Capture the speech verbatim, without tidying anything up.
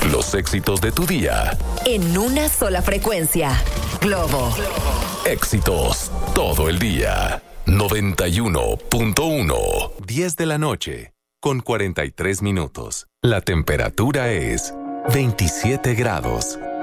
Los éxitos de tu día. En una sola frecuencia. Globo. Éxitos todo el día. noventa y uno punto uno. diez de la noche, con cuarenta y tres minutos. La temperatura es veintisiete grados.